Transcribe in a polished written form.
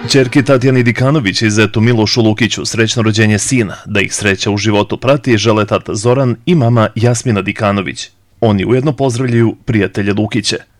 Ćerki Tatjani Dikanović i zetu Milošu Lukiću srećno rođenje sina, da ih sreća u životu prati, žele tata Zoran i mama Jasmina Dikanović. Oni ujedno pozdravljaju prijatelje Lukiće.